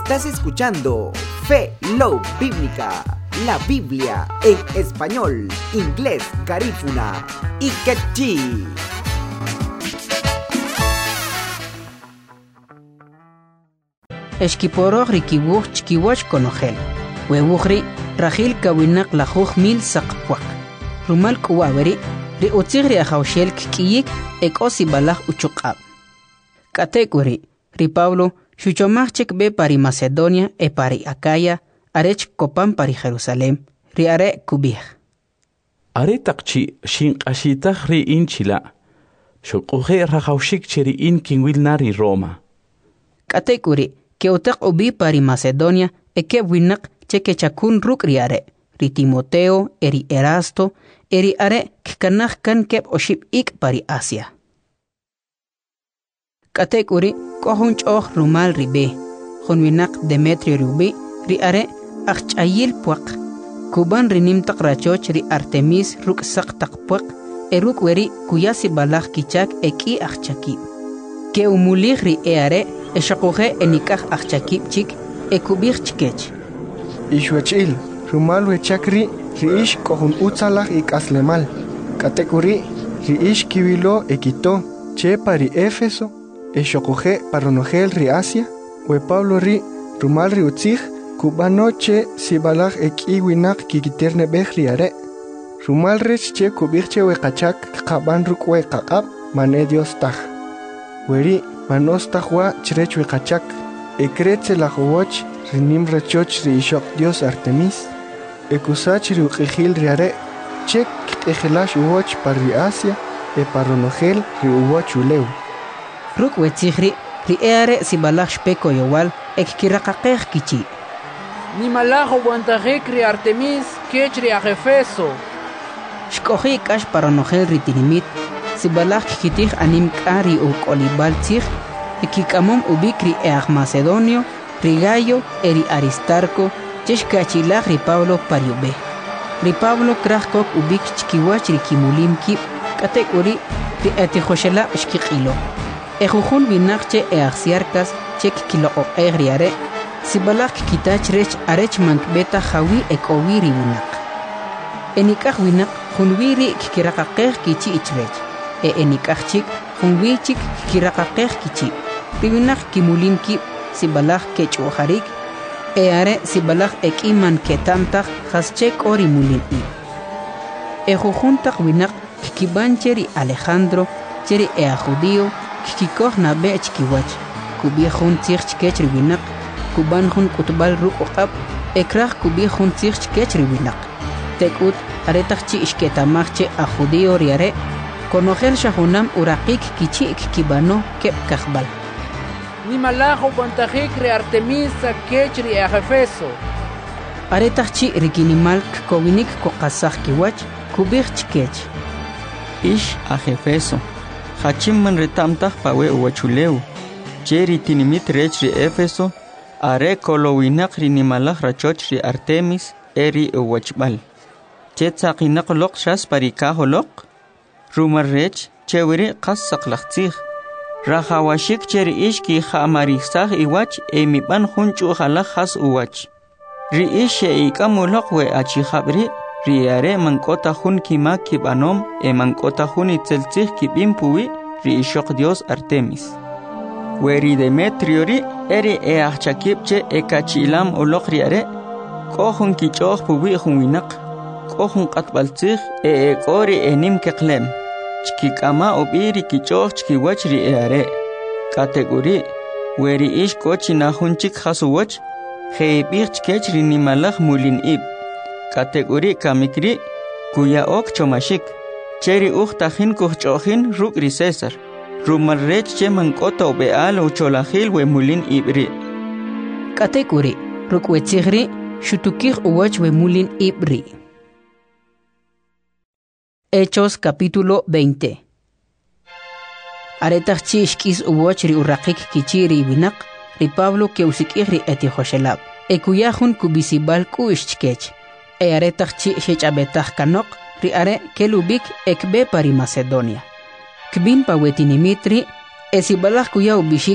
Estás escuchando Fe Love Bíblica, la Biblia en español, inglés, garífuna y quechí. Eshkiporoch rikibuch chkiwach konogel. Webuchri rachil kawinaq lajuj mil saqpuak. Rumal kuwaweri ri utzigri ajawshel kikiyik ekosi balaj uchuqab. Katekuri ri Pablo shuchomachek be pari Macedonia e pari Acaya arech kopan pari Jerusalem ri are kubih. Are takchi shinqashitaq ri inchila. Shulquje rajawshik cheri in kinwil nari Roma. Katekuri que utaq ubi pari Macedonia e que winak cheque chakun ruk riare, ri Timoteo, eri Erasto, eri are kkanaj kan kep oship ik pari Asia. Katekuri kohunch och rumal ribe, hun winak Demetrio rubi, ri are achayil puak, kuban rinim tak rachoch ri Artemis ruk sak tak puak, e ruk weri kuyasi balak kichak eki achaki. Que umulig ri are Eshakoje enikaj achakib chik ekubir chikech. Ishwechil, rumal wechakri, riish kohun utzalaj ikaslemal. Katekuri, riish kibilo ekito, che pari Éfeso, eshakoje paronogel ri Asia, we Pablo ri, rumal ri utzij, kubano che sibalaj ekiwinak kikiterne bej riare. Rumal rech che kubirche wekachak kaban rukwe kakab, mane Dios taj. Weri, manos tajwa chirechwe kachak, ekretze la jowoch, rinim rachoch ri ishok Dios Artemis, ekusach ri uqijil riare, chek ejelash uwoch par ri Asia, e paronogel ri uwoch uleu. Ruk wetzigri, ri eare si balach shpeko yowal, ek kirakakej kichi. Ni malajo guantajek ri Artemis, kech ri Efeso. Shkoji kash paronogel ri tinimit, si balach kitij anim kari u kolibal tzig, ekikamom ubikri each Macedonio, ri Gayo, eri Aristarco, chesh kachilaj ri Pablo pariube. Ri Pablo krajkok ubik chkiwach ri kimulim kip, katekuri ri etijoshela shkikilo. Ejujun binakche eaxiarkas chek kilo o egriare, si balach kitach rech arech mankbeta jawi ekowi ri binak. Enikaj winak junwiri kikirakakej kichi ichrech. Enikachik, junwichik, kirakakej kichi. Ribinak kimulim kip, sibalaj kechuharik, eare sibalaj ekiman ketamtak, haschek ori mulim i. Ejujuntak winak, kikibancheri Alejandro, cheri ea judío, kikikoh nabe chkiwach, kubiejun tzirchkech ribinak, kubanjun kutbal ruk oqab, ekraj kubiejun tzirchkech ribinak. Tekut, aretachchi ishketamachche a judío riare, Konogel shahunam urakik kichi kibano kep kahbal. Ni malajo guantajek ri Artemis kech ri Efeso. Aretachchi rikinimal kowinik kokasaj kiwach kubir chkech. Ish a Efeso. Hachimman retamtaj pawe uwachuleu. Cheri tinimit rech ri Efeso. Are kolowinak rinimalaj rachoch ri Artemis eri uwachbal. Chetzaqinak lok shas parikajo lok. Rumarrech chewiri qas saqlaqtzig. Rajawashik cheri ishki khamarisaj iwach emiban junchu khalaq khas uwach. Ri ishe ikamuloq we achijabri riare mankota jun kima kibanom mankota jun itzeltzig kibimpuwi ri ishok Dios Artemis. Weri Demetrio ri eri achakibche ekachilam uloq riare kohun kichoj puwi junwinaq. Kohun qatbaltzig ekori enim keqlem. Chkikama obiri kichoj chkiwach ri eare. Kategori weri ish kochi nahunchik khasuwach khebich chkech ri nimalaj mulin ib. Kategori kamikri kuya ok chomashik. Cheri ukhtajin kuhchojin ruk ri César. Rumarrech che mankoto beal ucholajil we mulin ibri. Kategori ruk wetzigri shutukij uwach we mulin ibri. Hechos capítulo 20. Aretachchi ishkis uwoch ri urraqik kichiri binak, ri Pablo ke usikih ri etihoshelab. Ekuyahun kubisibal ku ishchkech. Aretachchi shechabetaj kanok, ri are kelubik ekbe pari Macedonia. Kbin pawetinimit ri esibalaj kuya ubishik